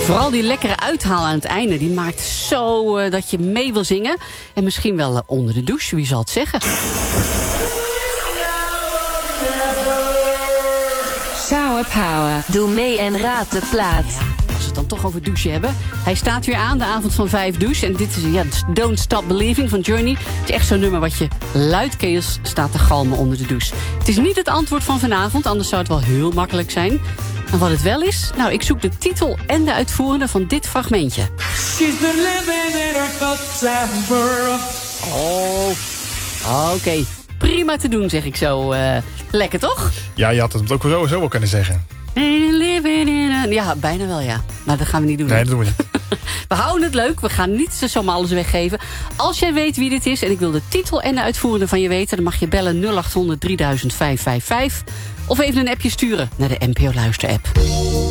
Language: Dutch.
Vooral die lekkere uithaal aan het einde, die maakt zo dat je mee wil zingen. En misschien wel onder de douche, wie zal het zeggen? Shower Power. Doe mee en raad de plaat. Ja, als we het dan toch over douchen hebben. Hij staat weer aan, de avond van 5 douche. En dit is Don't Stop Believing van Journey. Het is echt zo'n nummer wat je luidkeels staat te galmen onder de douche. Het is niet het antwoord van vanavond, anders zou het wel heel makkelijk zijn. En wat het wel is? Nou, ik zoek de titel en de uitvoerende van dit fragmentje. She's been living in her thoughts and world. Oh, oké. Prima te doen, zeg ik zo. Lekker, toch? Ja, je had het ook zo wel kunnen zeggen. Ja, bijna wel, ja. Maar dat gaan we niet doen. Nee, dat doen we niet. We houden het leuk. We gaan niet zomaar alles weggeven. Als jij weet wie dit is en ik wil de titel en de uitvoerende van je weten, dan mag je bellen 0800 3000 555. Of even een appje sturen naar de NPO Luister app.